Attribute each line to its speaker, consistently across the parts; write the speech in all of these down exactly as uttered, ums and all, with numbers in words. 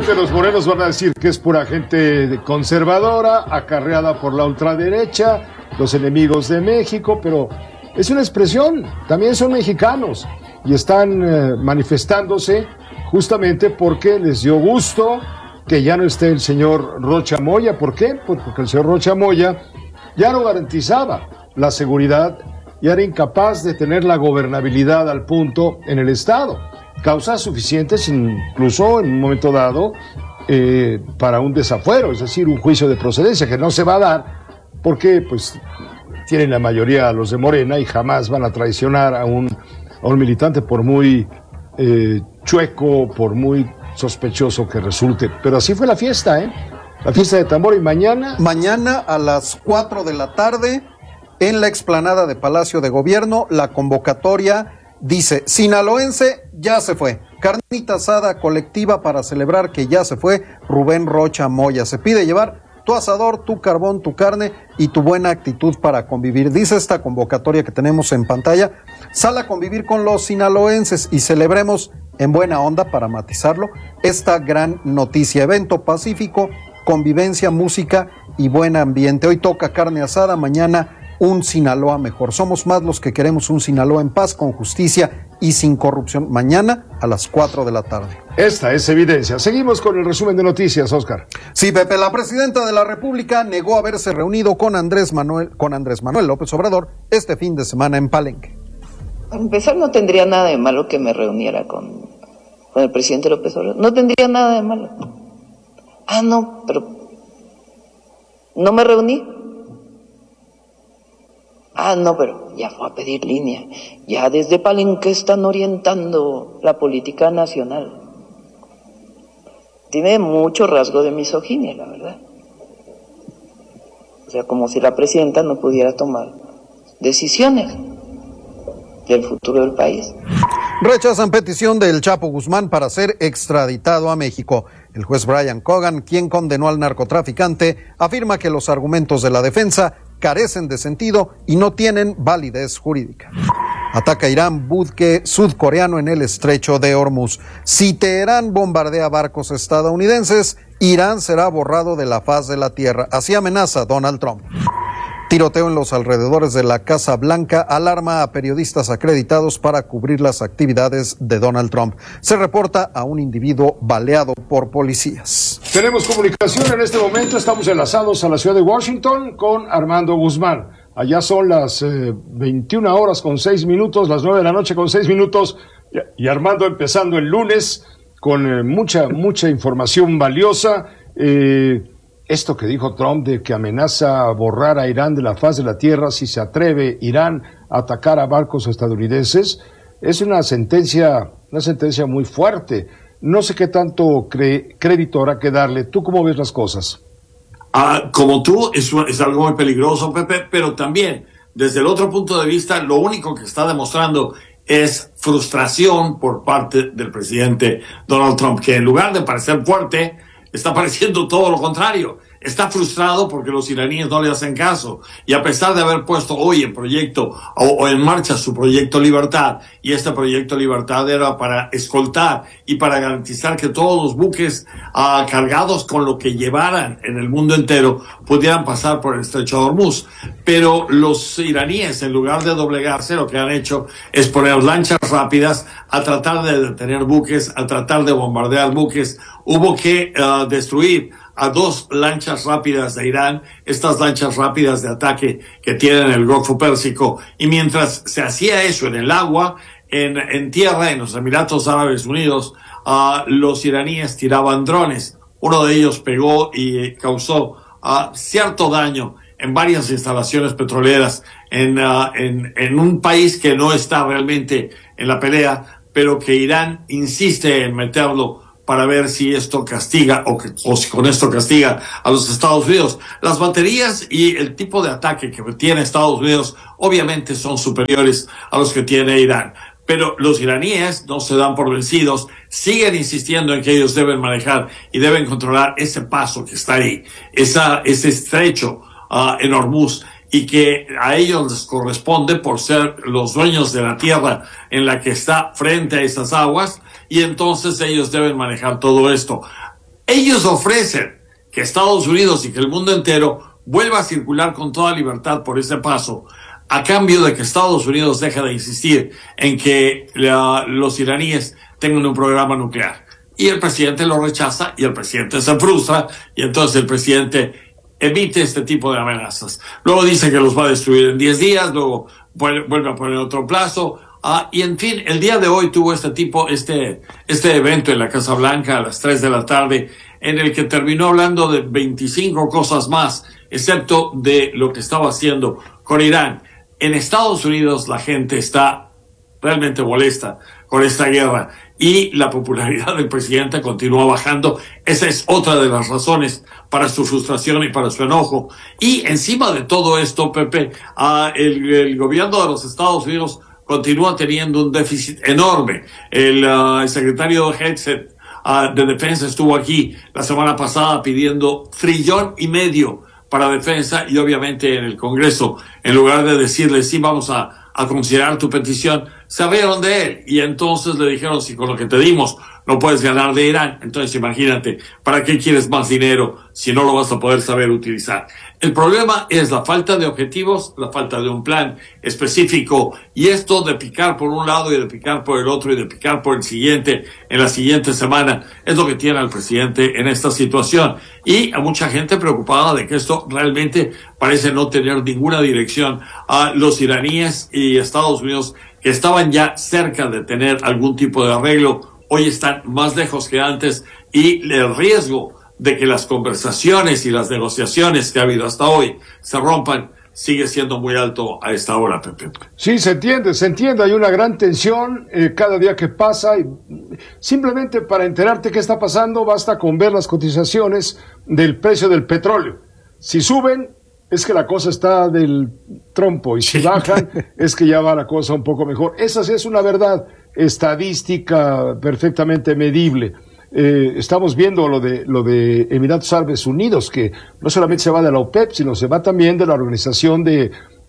Speaker 1: Seguramente los morenos van a decir que es pura gente conservadora, acarreada por la ultraderecha, los enemigos de México, pero es una expresión, también son mexicanos y están eh, manifestándose justamente porque les dio gusto que ya no esté el señor Rocha Moya. ¿Por qué? Pues porque el señor Rocha Moya ya no garantizaba la seguridad y era incapaz de tener la gobernabilidad al punto en el Estado. Causas suficientes, incluso en un momento dado, eh, para un desafuero, es decir, un juicio de procedencia que no se va a dar porque pues tienen la mayoría los de Morena y jamás van a traicionar a un, a un militante por muy eh, chueco, por muy sospechoso que resulte. Pero así fue la fiesta, ¿eh? La fiesta de tambor. Y mañana...
Speaker 2: Mañana a las cuatro de la tarde, en la explanada de Palacio de Gobierno, la convocatoria dice: sinaloense ya se fue, carnita asada colectiva para celebrar que ya se fue Rubén Rocha Moya. Se pide llevar tu asador, tu carbón, tu carne y tu buena actitud para convivir. Dice esta convocatoria que tenemos en pantalla: sal a convivir con los sinaloenses y celebremos en buena onda, para matizarlo, esta gran noticia. Evento pacífico, convivencia, música y buen ambiente. Hoy toca carne asada, mañana un Sinaloa mejor. Somos más los que queremos un Sinaloa en paz, con justicia y sin corrupción. Mañana a las cuatro de la tarde.
Speaker 1: Esta es evidencia. Seguimos con el resumen de noticias, Oscar.
Speaker 2: Sí, Pepe, la presidenta de la República negó haberse reunido con Andrés Manuel, con Andrés Manuel López Obrador este fin de semana en Palenque.
Speaker 3: Para empezar, no tendría nada de malo que me reuniera con, con el presidente López Obrador. No tendría nada de malo. Ah, no, pero no me reuní. Ah, no, pero ya fue a pedir línea. Ya desde Palenque están orientando la política nacional. Tiene mucho rasgo de misoginia, la verdad. O sea, como si la presidenta no pudiera tomar decisiones del futuro del país.
Speaker 2: Rechazan petición del Chapo Guzmán para ser extraditado a México. El juez Brian Cogan, quien condenó al narcotraficante, afirma que los argumentos de la defensa carecen de sentido y no tienen validez jurídica. Ataca Irán buque sudcoreano en el estrecho de Hormuz. Si Teherán bombardea barcos estadounidenses, Irán será borrado de la faz de la tierra. Así amenaza Donald Trump. Tiroteo en los alrededores de la Casa Blanca alarma a periodistas acreditados para cubrir las actividades de Donald Trump. Se reporta a un individuo baleado por policías.
Speaker 1: Tenemos comunicación en este momento. Estamos enlazados a la ciudad de Washington con Armando Guzmán. Allá son las eh, veintiuna horas con seis minutos, las nueve de la noche con seis minutos. Y, y Armando empezando el lunes con eh, mucha, mucha información valiosa. Eh, Esto que dijo Trump de que amenaza borrar a Irán de la faz de la tierra si se atreve Irán a atacar a barcos estadounidenses, es una sentencia, una sentencia muy fuerte. No sé qué tanto cre- crédito habrá que darle. ¿Tú cómo ves las cosas?
Speaker 4: Ah, como tú, es, es algo muy peligroso, Pepe, pero también, desde el otro punto de vista, lo único que está demostrando es frustración por parte del presidente Donald Trump, que en lugar de parecer fuerte, está pareciendo todo lo contrario. Está frustrado porque los iraníes no le hacen caso. Y a pesar de haber puesto hoy en proyecto o, o en marcha su proyecto Libertad, y este proyecto Libertad era para escoltar y para garantizar que todos los buques uh, cargados con lo que llevaran en el mundo entero pudieran pasar por el estrecho de Hormuz. Pero los iraníes, en lugar de doblegarse, lo que han hecho es poner lanchas rápidas a tratar de detener buques, a tratar de bombardear buques. Hubo que uh, destruir a dos lanchas rápidas de Irán, estas lanchas rápidas de ataque que tienen el Golfo Pérsico, y mientras se hacía eso en el agua, en, en tierra, en los Emiratos Árabes Unidos, uh, los iraníes tiraban drones. Uno de ellos pegó y causó uh, cierto daño en varias instalaciones petroleras en, uh, en, en un país que no está realmente en la pelea, pero que Irán insiste en meterlo para ver si esto castiga o, que, o si con esto castiga a los Estados Unidos. Las baterías y el tipo de ataque que tiene Estados Unidos obviamente son superiores a los que tiene Irán. Pero los iraníes no se dan por vencidos, siguen insistiendo en que ellos deben manejar y deben controlar ese paso que está ahí, esa, ese estrecho uh, en Hormuz, y que a ellos les corresponde por ser los dueños de la tierra en la que está frente a esas aguas, y entonces ellos deben manejar todo esto. Ellos ofrecen que Estados Unidos y que el mundo entero vuelva a circular con toda libertad por ese paso, a cambio de que Estados Unidos deje de insistir en que la, los iraníes tengan un programa nuclear. Y el presidente lo rechaza y el presidente se frustra y entonces el presidente emite este tipo de amenazas. Luego dice que los va a destruir en diez días, luego vuelve a poner otro plazo. Ah, y en fin, el día de hoy tuvo este tipo, este, este evento en la Casa Blanca a las tres de la tarde, en el que terminó hablando de veinticinco cosas más, excepto de lo que estaba haciendo con Irán. En Estados Unidos la gente está realmente molesta con esta guerra y la popularidad del presidente continúa bajando. Esa es otra de las razones para su frustración y para su enojo. Y encima de todo esto, Pepe, uh, el, el gobierno de los Estados Unidos continúa teniendo un déficit enorme. El, uh, el secretario de Hegseth, uh, de Defensa estuvo aquí la semana pasada pidiendo trillón y medio para defensa y obviamente en el Congreso, en lugar de decirle sí vamos a, a considerar tu petición, se rieron de él y entonces le dijeron si con lo que te dimos no puedes ganar de Irán, entonces imagínate, ¿para qué quieres más dinero si no lo vas a poder saber utilizar? El problema es la falta de objetivos, la falta de un plan específico y esto de picar por un lado y de picar por el otro y de picar por el siguiente en la siguiente semana es lo que tiene al presidente en esta situación y a mucha gente preocupada de que esto realmente parece no tener ninguna dirección. A los iraníes y Estados Unidos que estaban ya cerca de tener algún tipo de arreglo hoy están más lejos que antes y el riesgo de que las conversaciones y las negociaciones que ha habido hasta hoy se rompan sigue siendo muy alto a esta hora, Pepe.
Speaker 1: Sí, se entiende, se entiende. Hay una gran tensión eh, cada día que pasa y simplemente para enterarte qué está pasando basta con ver las cotizaciones del precio del petróleo. Si suben es que la cosa está del trompo y si bajan es que ya va la cosa un poco mejor. Esa sí es una verdad estadística perfectamente medible. Eh, estamos viendo lo de lo de Emiratos Árabes Unidos, que no solamente se va de la OPEP, sino se va también de la Organización de,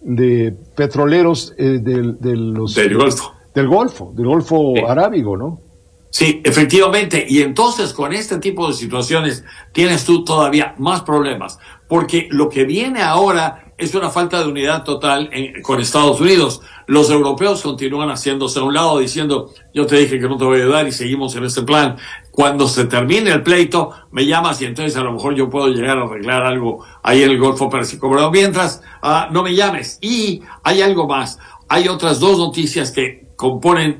Speaker 1: de Petroleros eh, de, de los,
Speaker 4: del Golfo.
Speaker 1: Del Golfo, del Golfo
Speaker 4: sí.
Speaker 1: Arábigo, ¿no?
Speaker 4: Sí, efectivamente. Y entonces con este tipo de situaciones tienes tú todavía más problemas, porque lo que viene ahora es una falta de unidad total en, con Estados Unidos. Los europeos continúan haciéndose a un lado diciendo, yo te dije que no te voy a ayudar y seguimos en este plan. Cuando se termine el pleito, me llamas y entonces a lo mejor yo puedo llegar a arreglar algo ahí en el Golfo Pérsico. Pero mientras, uh, no me llames. Y hay algo más. Hay otras dos noticias que componen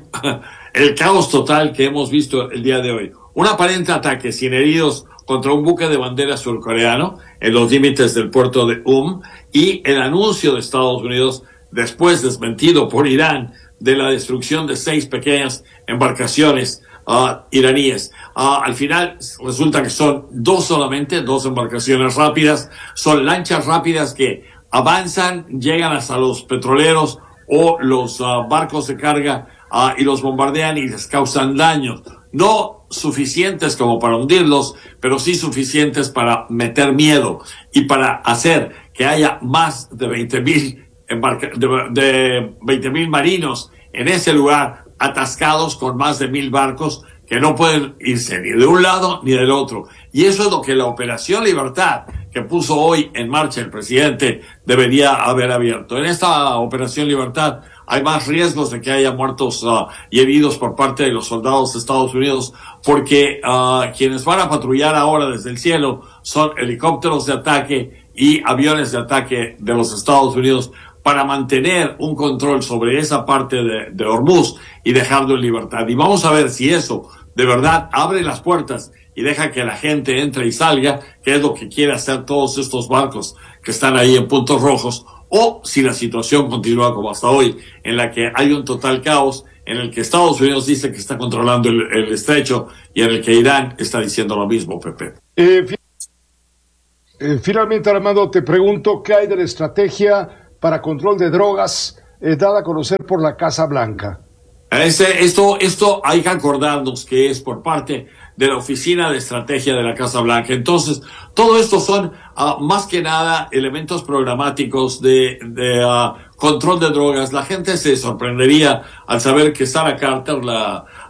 Speaker 4: el caos total que hemos visto el día de hoy. Un aparente ataque sin heridos contra un buque de bandera surcoreano en los límites del puerto de Umm y el anuncio de Estados Unidos, después desmentido por Irán, de la destrucción de seis pequeñas embarcaciones uh, iraníes. Uh, al final resulta que son dos solamente, dos embarcaciones rápidas, son lanchas rápidas que avanzan, llegan hasta los petroleros o los uh, barcos de carga uh, y los bombardean y les causan daños. No suficientes como para hundirlos, pero sí suficientes para meter miedo y para hacer que haya más de veinte mil embarca- de, de veinte mil marinos en ese lugar atascados con más de mil barcos que no pueden irse ni de un lado ni del otro. Y eso es lo que la Operación Libertad que puso hoy en marcha el presidente debería haber abierto. En esta Operación Libertad hay más riesgos de que haya muertos uh, y heridos por parte de los soldados de Estados Unidos, porque uh, quienes van a patrullar ahora desde el cielo son helicópteros de ataque y aviones de ataque de los Estados Unidos para mantener un control sobre esa parte de, de Hormuz y dejarlo en libertad. Y vamos a ver si eso de verdad abre las puertas y deja que la gente entre y salga, que es lo que quiere hacer todos estos barcos que están ahí en puntos rojos, o si la situación continúa como hasta hoy, en la que hay un total caos, en el que Estados Unidos dice que está controlando el, el estrecho y en el que Irán está diciendo lo mismo, Pepe.
Speaker 1: Eh, fi- eh, finalmente, Armando, te pregunto, ¿qué hay de la estrategia para control de drogas eh, dada a conocer por la Casa Blanca?
Speaker 4: Este, esto, esto hay que acordarnos que es por parte de la Oficina de Estrategia de la Casa Blanca. Entonces, todo esto son uh, más que nada elementos programáticos de, de uh, control de drogas. La gente se sorprendería al saber que Sarah Carter, la,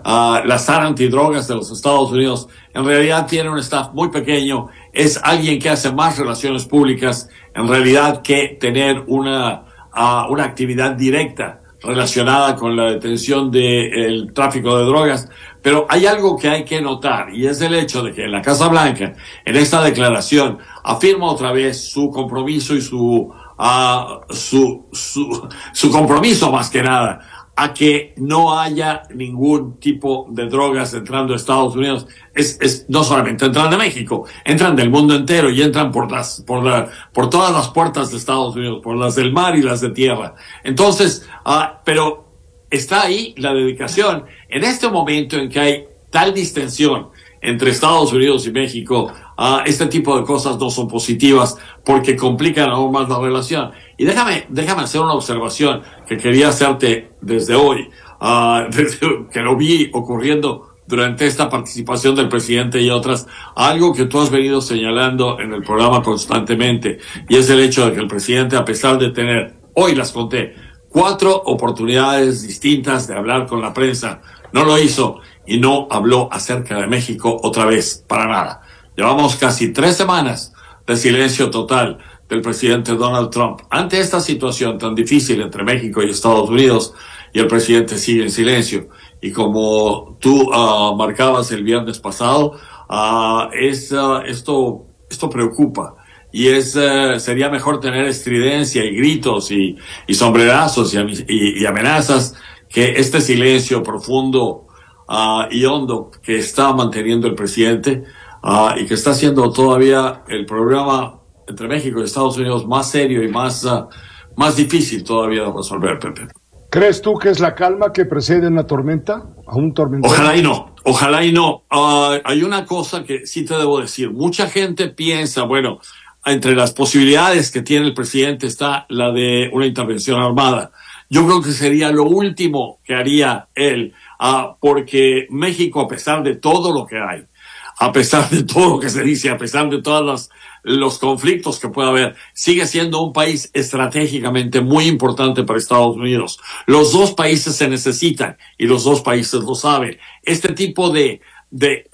Speaker 4: uh, la SAR antidrogas de los Estados Unidos en realidad tiene un staff muy pequeño, es alguien que hace más relaciones públicas en realidad que tener una, uh, una actividad directa relacionada con la detención del tráfico de drogas. Pero hay algo que hay que notar, y es el hecho de que la Casa Blanca, en esta declaración, afirma otra vez su compromiso y su, uh, su, su, su compromiso más que nada a que no haya ningún tipo de drogas entrando a Estados Unidos. Es, es, no solamente entran de México, entran del mundo entero y entran por las, por la, por todas las puertas de Estados Unidos, por las del mar y las de tierra. Entonces, uh, pero está ahí la dedicación. En este momento en que hay tal distensión entre Estados Unidos y México, uh, este tipo de cosas no son positivas porque complican aún más la relación. Y déjame, déjame hacer una observación que quería hacerte desde hoy, uh, desde que lo vi ocurriendo durante esta participación del presidente y otras, algo que tú has venido señalando en el programa constantemente, y es el hecho de que el presidente, a pesar de tener, hoy las conté, cuatro oportunidades distintas de hablar con la prensa, no lo hizo y no habló acerca de México otra vez, para nada. Llevamos casi tres semanas de silencio total del presidente Donald Trump ante esta situación tan difícil entre México y Estados Unidos, y el presidente sigue en silencio. Y como tú uh, marcabas el viernes pasado, uh, es, uh, esto, esto preocupa. Y es, uh, sería mejor tener estridencia y gritos y, y sombrerazos y, y, y amenazas que este silencio profundo uh, y hondo que está manteniendo el presidente uh, y que está haciendo todavía el programa entre México y Estados Unidos más serio y más, uh, más difícil todavía de resolver, Pepe.
Speaker 1: ¿Crees tú que es la calma que precede una tormenta? ¿A un tormento?
Speaker 4: Ojalá y no, ojalá y no. Uh, hay una cosa que sí te debo decir. Mucha gente piensa, bueno, entre las posibilidades que tiene el presidente está la de una intervención armada. Yo creo que sería lo último que haría él, uh, porque México, a pesar de todo lo que hay, a pesar de todo lo que se dice, a pesar de todas las los conflictos que pueda haber, sigue siendo un país estratégicamente muy importante para Estados Unidos. Los dos países se necesitan y los dos países lo saben. Este tipo de de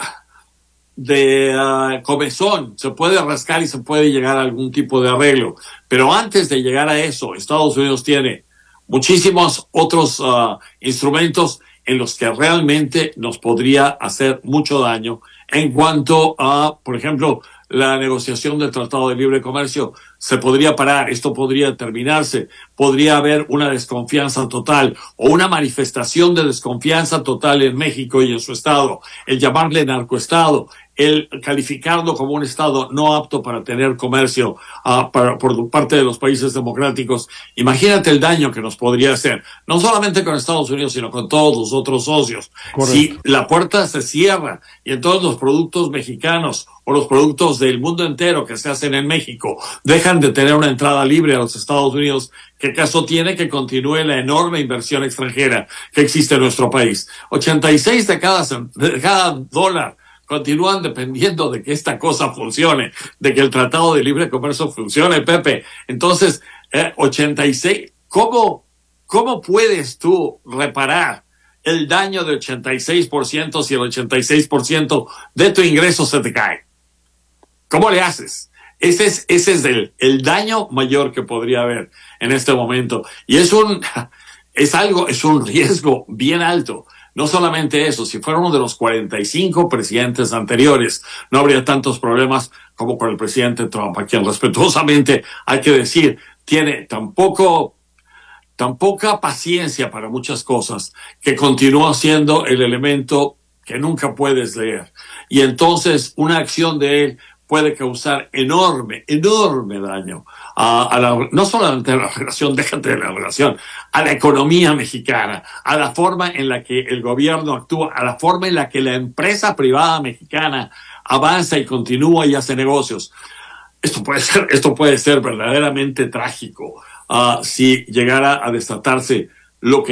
Speaker 4: de uh, comezón se puede rascar y se puede llegar a algún tipo de arreglo, pero antes de llegar a eso, Estados Unidos tiene muchísimos otros uh, instrumentos en los que realmente nos podría hacer mucho daño en cuanto a, por ejemplo, la negociación del Tratado de Libre Comercio se podría parar, esto podría terminarse, podría haber una desconfianza total o una manifestación de desconfianza total en México y en su Estado, el llamarle narcoestado, el calificarlo como un Estado no apto para tener comercio uh, para, por parte de los países democráticos. Imagínate el daño que nos podría hacer, no solamente con Estados Unidos, sino con todos los otros socios. Correcto. Si la puerta se cierra y entonces los productos mexicanos o los productos del mundo entero que se hacen en México dejan de tener una entrada libre a los Estados Unidos, ¿qué caso tiene que continúe la enorme inversión extranjera que existe en nuestro país? ochenta y seis de cada, de cada dólar continúan dependiendo de que esta cosa funcione, de que el Tratado de Libre Comercio funcione, Pepe. Entonces, eh, ochenta y seis, ¿cómo, cómo puedes tú reparar el daño de ochenta y seis por ciento si el ochenta y seis por ciento de tu ingreso se te cae? ¿Cómo le haces? Ese es, ese es el, el daño mayor que podría haber en este momento. Y es un, es algo, es un riesgo bien alto. No solamente eso, si fuera uno de los cuarenta y cinco presidentes anteriores, no habría tantos problemas como con el presidente Trump, a quien respetuosamente hay que decir, tiene tan poco, tan poca paciencia para muchas cosas, que continúa siendo el elemento que nunca puedes leer. Y entonces una acción de él puede causar enorme, enorme daño a, a la, no solamente a la relación, déjate de la relación, a la economía mexicana, a la forma en la que el gobierno actúa, a la forma en la que la empresa privada mexicana avanza y continúa y hace negocios. Esto puede ser, esto puede ser verdaderamente trágico uh, si llegara a desatarse lo que